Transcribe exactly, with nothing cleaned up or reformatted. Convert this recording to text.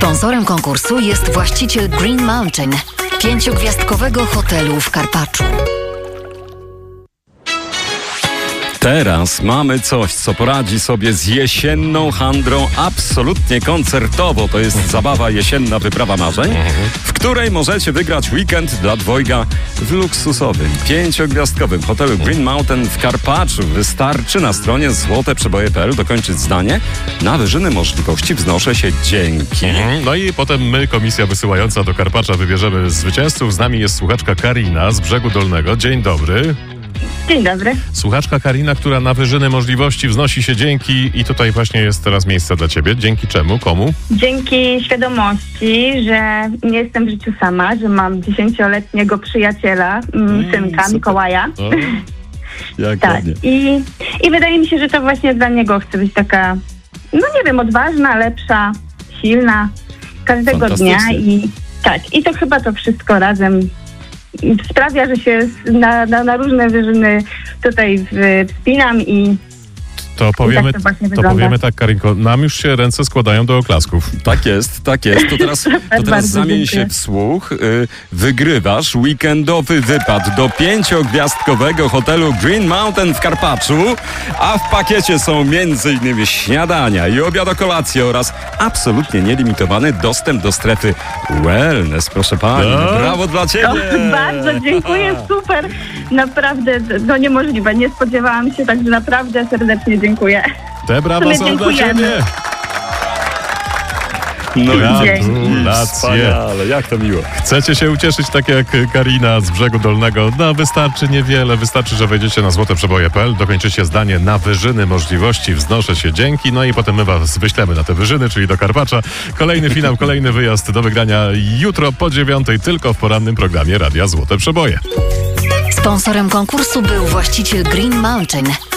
Sponsorem konkursu jest właściciel Green Mountain, pięciogwiazdkowego hotelu w Karpaczu. Teraz mamy coś, co poradzi sobie z jesienną handrą absolutnie koncertowo. To jest zabawa jesienna wyprawa marzeń, w której możecie wygrać weekend dla dwojga w luksusowym, pięciogwiazdkowym hotelu Green Mountain w Karpaczu. Wystarczy na stronie złote przeboje kropka p l dokończyć zdanie. Na wyżyny możliwości wznoszę się dzięki. No i potem my, komisja wysyłająca do Karpacza, wybierzemy zwycięzców. Z nami jest słuchaczka Karina z Brzegu Dolnego. Dzień dobry. Dzień dobry. Słuchaczka Karina, która na wyżyny możliwości wznosi się dzięki i tutaj właśnie jest teraz miejsce dla ciebie. Dzięki czemu? Komu? Dzięki świadomości, że nie jestem w życiu sama, że mam dziesięcioletniego przyjaciela, mm, synka, super. Mikołaja. O, jak Tak. ładnie. I, I wydaje mi się, że to właśnie dla niego chcę być taka, no nie wiem, odważna, lepsza, silna każdego dnia. I tak, i to chyba to wszystko razem sprawia, że się na, na, na różne wyżyny tutaj wspinam i To powiemy, tak to właśnie to wygląda. powiemy tak, Karinko, nam już się ręce składają do oklasków. Tak jest, tak jest. To teraz, to teraz Bardzo zamień dziękuję. się w słuch. Y, wygrywasz weekendowy wypad do pięciogwiazdkowego hotelu Green Mountain w Karpaczu, a w pakiecie są między innymi śniadania i obiad o kolację oraz absolutnie nielimitowany dostęp do strefy wellness. Proszę pani, No. brawo dla ciebie! O, bardzo dziękuję, super. Naprawdę, to niemożliwe. Nie spodziewałam się, także naprawdę serdecznie dziękuję. Te brawa My są dla dziękujemy. ciebie. No i Gratulacje. wspaniale, jak to miło. Chcecie się ucieszyć tak jak Karina z Brzegu Dolnego? No wystarczy niewiele, wystarczy, że wejdziecie na złote przeboje kropka p l, dokończycie zdanie na wyżyny możliwości, wznoszę się dzięki, no i potem my was wyślemy na te wyżyny, czyli do Karpacza. Kolejny finał, kolejny wyjazd do wygrania jutro po dziewiątej, tylko w porannym programie Radia Złote Przeboje. Sponsorem konkursu był właściciel Green Mountain,